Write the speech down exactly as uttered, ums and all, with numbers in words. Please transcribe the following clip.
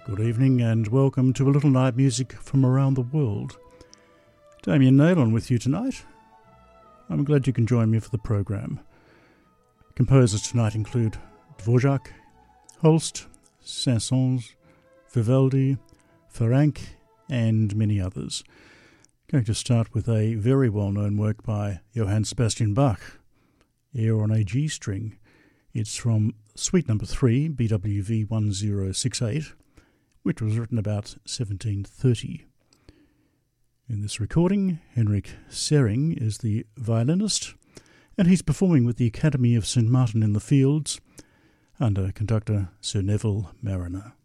Good evening and welcome to a little night music from around the world. Damien Naylon with you tonight. I'm glad you can join me for the program. Composers tonight include Dvorak, Holst, Saint-Saëns, Vivaldi, Ferenc and many others. I'm going to start with a very well-known work by Johann Sebastian Bach, Air on a G string. It's from Suite Number three, B W V one zero six eight, which was written about seventeen thirty. In this recording, Henrik Sering is the violinist, and he's performing with the Academy of Saint Martin in the Fields under conductor Sir Neville Marriner.